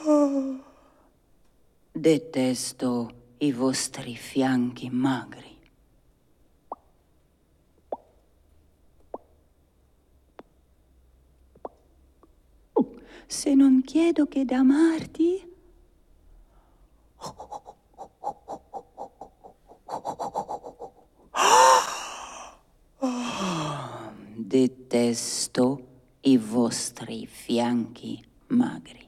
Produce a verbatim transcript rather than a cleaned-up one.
Detesto i vostri fianchi magri. Se non chiedo che d'amarti, detesto i vostri fianchi magri.